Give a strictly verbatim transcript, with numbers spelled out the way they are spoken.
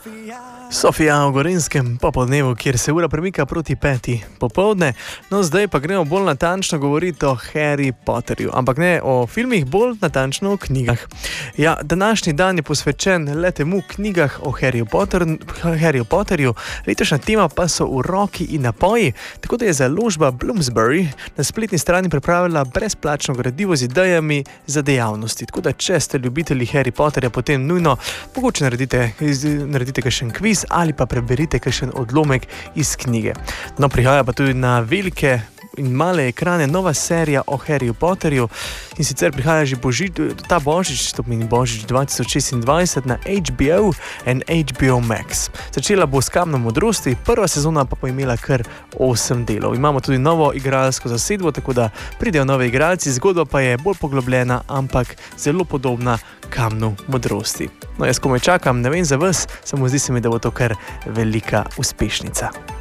Sofija v Gorenjskem popoldnevu, kjer se ura premika proti peti popoldne. No, zdaj pa gremo bolj natančno govoriti o Harry Potterju, ampak ne o filmih, bolj natančno o knjigah. Ja, današnji dan je posvečen le temu knjigah o Harryju Potter, Harryju Potterju, letošnja tema pa so uroki in napoji, tako da je založba Bloomsbury na spletni strani pripravila brezplačno gradivo z idejami za dejavnosti. Tako da, če ste ljubitelji Harry Potterja, potem nujno mogoče naredite, naredite kakšen kviz ali pa preberite kakšen odlomek iz knjige. No, prihaja pa tudi na velike in male ekrane nova serija o Harryju Potterju in sicer prihaja že božič, ta božič, to pomeni božič dva tisoč šestindvajset na H B O in H B O Max. Začela bo s Kamnom modrosti, prva sezona pa bo imela kar osem delov. Imamo tudi novo igralsko zasedbo, tako da pridejo novi igralci, zgodba pa je bolj poglobljena, ampak zelo podobna Kamnu modrosti. No, jaz komaj čakam, ne vem za vas, samo zdi se mi, da bo to kar velika uspešnica.